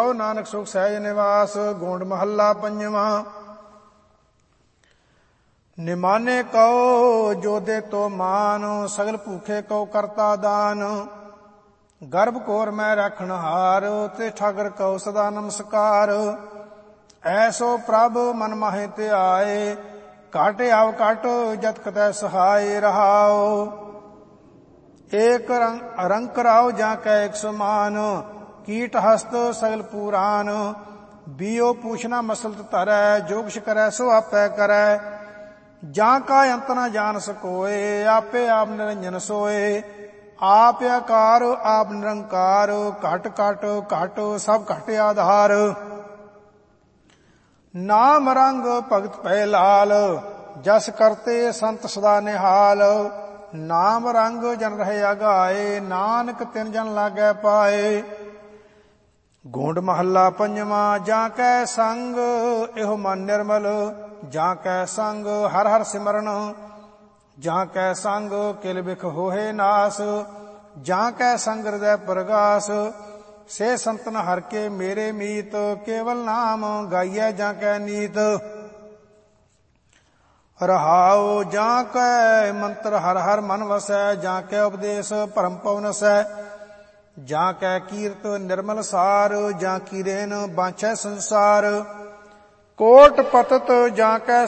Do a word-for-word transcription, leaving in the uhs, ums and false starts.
ਕਹੋ ਨਾਨਕ ਸੁਖ ਸਹਿਜ ਨਿਵਾਸ। ਗੋਂਡ ਮਹੱਲਾ ਪੰਜਵਾਂ। ਨਿਮਾਨੇ ਕਹੋ ਜੋਦੇ ਤੋ ਮਾਨ, ਸਗਲ ਭੂਖੇ ਕਹੋ ਕਰਤਾ ਦਾਨ। ਗਰਭ ਕੋਰ ਮੈਂ ਰੱਖਣ ਹਾਰ, ਤੇ ਠਾਕਰ ਕਹੋ ਸਦਾ ਨਮਸਕਾਰ। ਐਸੋ ਪ੍ਰਭ ਮਨ ਮਾਹੇ ਤੇ ਆਏ, ਘਟ ਆਵ ਘਟ ਜਤ ਕਤੈ ਸਹਾਏ ਰਹਾਓ। ਏਕ ਰੰਗ ਕਰਾਓ ਜਾਂ ਕੈ ਇੱਕ ਸਮਾਨ, ਕੀਟ ਹਸਤ ਸਗਲ ਪੁਰਾਨ। ਬੀਓ ਪੂਛਨਾ ਮਸਲਤ ਧਰੈ, ਜੋ ਕਿਛ ਕਰੈ ਸੋ ਆਪੈ ਕਰੈ। ਜਾਂ ਕਾ ਅੰਤ ਨ ਜਾਣ ਸਕੋਏ, ਆਪੇ ਆਪ ਨਿਰੰਜਨ ਸੋਏ। ਆਪ ਆਕਾਰ ਆਪ ਨਿਰੰਕਾਰ, ਘਟ ਘਟ ਘਟ ਸਭ ਘਟ ਆਧਾਰ। ਨਾਮ ਰੰਗ ਭਗਤ ਭੈ ਲਾਲ, ਜਸ ਕਰਤੇ ਸੰਤ ਸਦਾ ਨਿਹਾਲ। ਨਾਮ ਰੰਗ ਜਨ ਰਹੇ ਅਗਾਏ, ਨਾਨਕ ਤਿਨ ਜਨ ਲਾਗੈ ਪਾਏ। ਗੋਂਡ ਮਹੱਲਾ ਪੰਜਵਾਂ। ਜਾਂ ਕੈ ਸੰਗ ਇਹੋ ਮਨ ਨਿਰਮਲ, ਜਾਂ ਕੈ ਸੰਗ ਹਰ ਹਰ ਸਿਮਰਨ। ਜਾਂ ਕੈ ਸੰਗ ਕਿਲ ਬਿਖ ਹੋਏ ਨਾਸ, ਜਾਂ ਕੈ ਸੰਗ ਹਿਰਦੈ ਪ੍ਰਗਾਸ। ਸੇ ਸੰਤਨ ਹਰ ਕੇ ਮੇਰੇ ਮੀਤ, ਕੇਵਲ ਨਾਮ ਗਾਈਐ ਜਾਂ ਕੈ ਨੀਤ। ਰਹਾਉ ਜਾਂ ਕੈ ਮੰਤਰ ਹਰ ਹਰ ਮਨ ਵਸੈ, ਜਾਂ ਕੈ ਉਪਦੇਸ਼ ਭਰਮ ਪਉ ਨਸੈ। ਜਾਂ ਕੈ ਕੀਰਤ ਨਿਰਮਲ ਸਾਰ, ਜਾਂ ਕੀਰੇਨ ਬਾਂਛੈ ਸੰਸਾਰ। ਕੋਟ ਪਤਤ ਜਾਂ ਕੈ